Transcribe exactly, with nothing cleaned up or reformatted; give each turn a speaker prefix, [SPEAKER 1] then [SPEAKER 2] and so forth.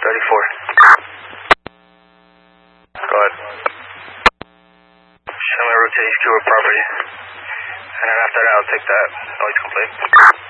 [SPEAKER 1] thirty-four. Go ahead. Show me route to East Cuba property. And then after that, I'll take that noise complaint.